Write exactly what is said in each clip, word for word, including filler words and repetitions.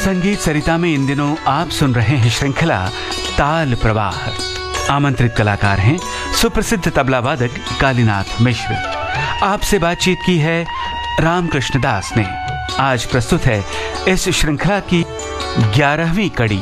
संगीत सरिता में इन दिनों आप सुन रहे हैं श्रृंखला ताल प्रवाह। आमंत्रित कलाकार हैं सुप्रसिद्ध तबला वादक कालीनाथ मिश्र। आपसे बातचीत की है रामकृष्ण दास ने। आज प्रस्तुत है इस श्रृंखला की ग्यारहवीं कड़ी।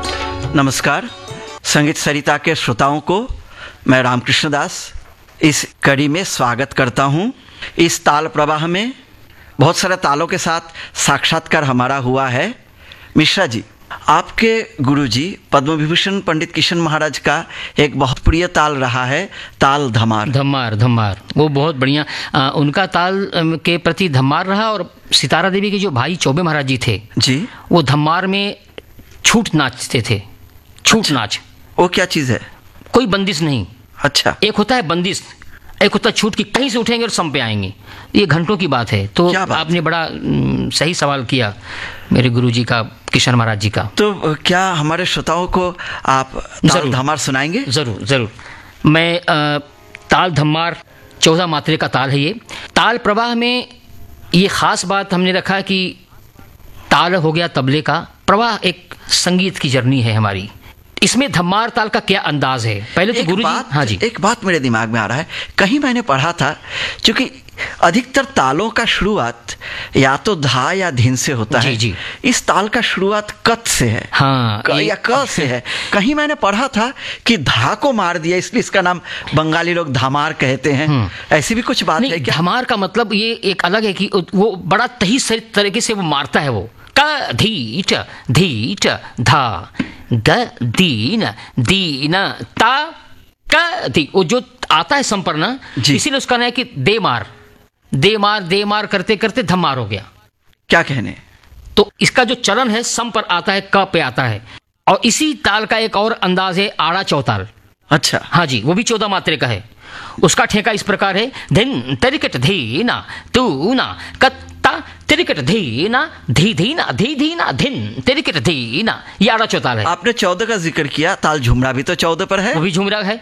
नमस्कार संगीत सरिता के श्रोताओं को मैं रामकृष्ण दास इस कड़ी में स्वागत करता हूं। इस ताल प्रवाह में बहुत सारे तालों के साथ साक्षात्कार हमारा हुआ है। मिश्रा जी, आपके गुरुजी पद्म विभूषण पंडित किशन महाराज का एक बहुत प्रिय ताल रहा है ताल धमार। धमार धमार वो बहुत बढ़िया आ, उनका ताल के प्रति धमार रहा। और सितारा देवी के जो भाई चौबे महाराज जी थे जी, वो धमार में छूट नाचते थे। छूट अच्छा, नाच वो क्या चीज़ है? कोई बंदिश नहीं। अच्छा, एक होता है बंदिश, एक होता है छूट की, कहीं से उठेंगे और सम पे आएंगे। ये घंटों की बात है। तो बात? आपने बड़ा न, सही सवाल किया मेरे गुरुजी का, किशन महाराज जी का। तो क्या हमारे श्रोताओं को आप ताल धमार सुनाएंगे? जरूर जरूर। मैं आ, ताल धमार चौदह मात्रे का ताल है। ये ताल प्रवाह में ये खास बात हमने रखा कि ताल हो गया तबले का, प्रवाह एक संगीत की जर्नी है हमारी। इसमें धमार ताल का क्या अंदाज है? पहले तो गुरु जी, हाँ जी, एक बात मेरे दिमाग में आ रहा है, कहीं मैंने पढ़ा था क्योंकि अधिकतर तालों का शुरुआत या तो धा या धिन से होता जी, है जी। इस ताल का शुरुआत कत से है। हाँ, क, या क से है। कहीं मैंने पढ़ा था कि धा को मार दिया इसलिए इसका नाम बंगाली लोग धमार कहते हैं। ऐसी भी कुछ बात है क्या? धमार का मतलब ये एक अलग है कि वो बड़ा तही तरीके से वो मारता है। वो क धीट धीट धा ग दीन दीन ता क धी, वो जो आता है संपर्ना, इसीलिए उसका नाम है कि दे मार दे मार दे मार करते करते धमार हो गया। क्या कहने? तो इसका जो चलन है सम पर आता है, क पे आता है। और इसी ताल का एक और अंदाज है आड़ा चौताल। अच्छा, हाँ जी, वो भी चौदह मात्रे का है। उसका ठेका इस प्रकार है, धिन तरिकट धीना तू ना कत्ता तिरिकट धीना धी धीना धी धीना धिन तिरिकट धीना। ये आड़ा चौताल है। आपने चौदह का जिक्र किया, ताल झुमरा भी तो चौदह पर है। वो भी झुमरा है।